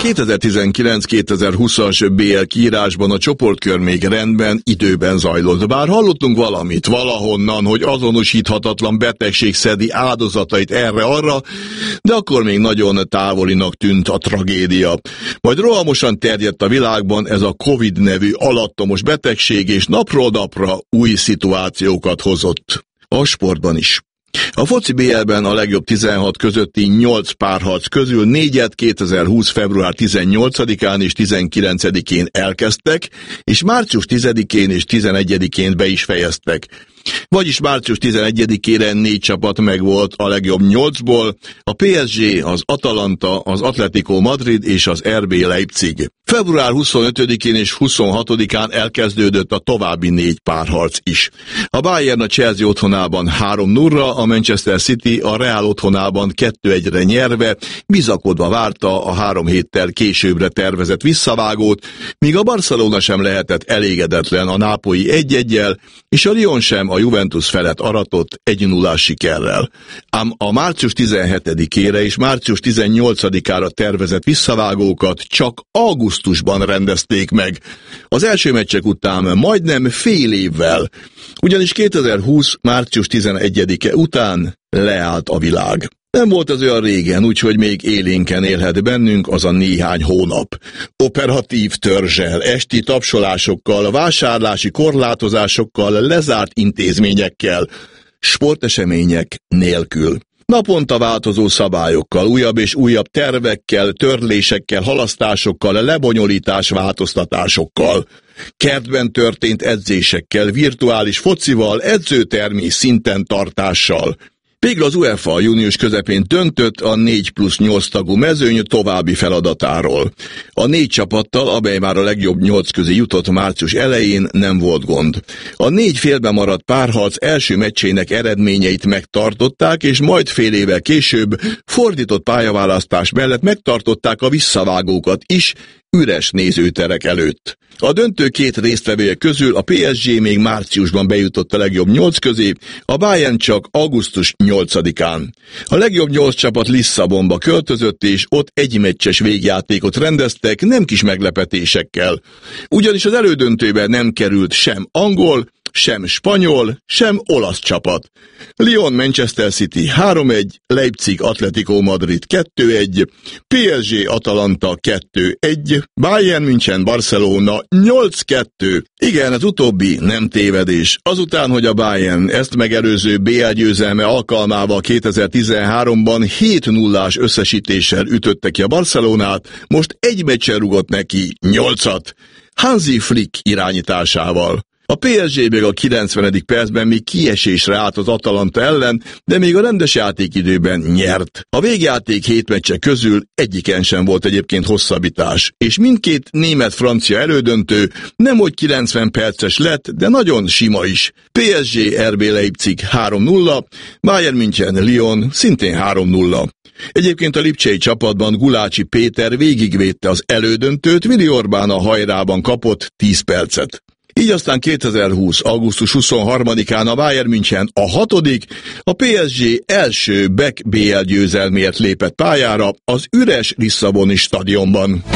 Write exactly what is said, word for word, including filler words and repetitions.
kétezer-tizenkilenc kétezer-húszas bé el kiírásban a csoportkör még rendben, időben zajlott. Bár hallottunk valamit valahonnan, hogy azonosíthatatlan betegség szedi áldozatait erre-arra, de akkor még nagyon távolinak tűnt a tragédia. Majd rohamosan terjedt a világban ez a Covid nevű alattomos betegség, és napról napra új szituációkat hozott. A sportban is. A foci bé elben a legjobb tizenhat közötti nyolc párharc közül négyet kétezer-húsz február tizennyolcadikán és tizenkilencedikén elkezdtek, és március tizedikén és tizenegyedikén be is fejeztek. Vagyis március tizenegyedikére négy csapat megvolt a legjobb nyolcból, a pé es gé, az Atalanta, az Atletico Madrid és az er bé Leipzig. február huszonötödikén és huszonhatodikán elkezdődött a további négy párharc is. A Bayern a Chelsea otthonában három nullra, a Manchester City a Real otthonában kettő egyre nyerve, bizakodva várta a három héttel későbbre tervezett visszavágót, míg a Barcelona sem lehetett elégedetlen a nápolyi egy egyel, és a Lyon sem a Juventus felett aratott egy nullás sikerrel. Ám a március tizenhetedikére és március tizennyolcadikára tervezett visszavágókat csak augusztusban rendezték meg. Az első meccsek után majdnem fél évvel, ugyanis kétezer-húsz március tizenegyedike után leállt a világ. Nem volt az olyan régen, úgyhogy még élénken élhet bennünk az a néhány hónap. Operatív törzsel, esti tapsolásokkal, vásárlási korlátozásokkal, lezárt intézményekkel, sportesemények nélkül. Naponta változó szabályokkal, újabb és újabb tervekkel, törlésekkel, halasztásokkal, lebonyolítás változtatásokkal. Kertben történt edzésekkel, virtuális focival, edzőtermi szinten tartással. Végül az UEFA június közepén döntött a négy plusz nyolc tagú mezőny további feladatáról. A négy csapattal, amely már a legjobb nyolc közé jutott március elején, nem volt gond. A négy félbe maradt párharc első meccsének eredményeit megtartották, és majd fél évvel később fordított pályaválasztás mellett megtartották a visszavágókat is, üres nézőterek előtt. A döntő két résztvevője közül a pé es gé még márciusban bejutott a legjobb nyolc közé, a Bayern csak augusztus nyolcadikán. A legjobb nyolc csapat Lisszabonba költözött, és ott egymeccses végjátékot rendeztek, nem kis meglepetésekkel. Ugyanis az elődöntőben nem került sem angol, sem spanyol, sem olasz csapat. Lyon Manchester City három egy, Leipzig Atletico Madrid kettő egy, pé es gé Atalanta kettő egy, Bayern München Barcelona nyolc kettő. Igen, az utóbbi nem tévedés. Azután, hogy a Bayern ezt megelőző bé el győzelme alkalmával kétezer-tizenháromban hét nullás összesítéssel ütötte ki a Barcelonát, most egy meccsen rugott neki nyolcat. Hansi Flick irányításával. A pé es gé még a kilencvenedik percben még kiesésre állt az Atalanta ellen, de még a rendes játékidőben nyert. A végjáték hét meccse közül egyiken sem volt egyébként hosszabbítás, és mindkét német-francia elődöntő nemhogy kilencven perces lett, de nagyon sima is. pé es gé er bé Leipzig három nulla, Bayern München Lyon szintén három nulla. Egyébként a lipcsei csapatban Gulácsi Péter végigvédte az elődöntőt, Vili Orbán a hajrában kapott tíz percet. Így aztán kétezer-húsz augusztus huszonharmadikán a Bayern München a hatodik, a pé es gé első Beck bé el győzelmért lépett pályára az üres Lisszaboni stadionban.